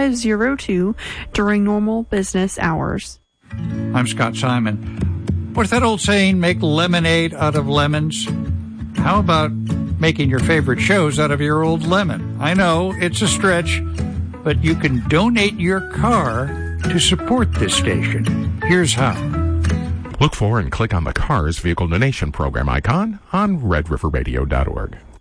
502 during normal business hours. I'm Scott Simon. What's that old saying, make lemonade out of lemons? How about making your favorite shows out of your old lemon? I know, it's a stretch, but you can donate your car to support this station. Here's how. Look for and click on the Cars Vehicle Donation Program icon on redriverradio.org.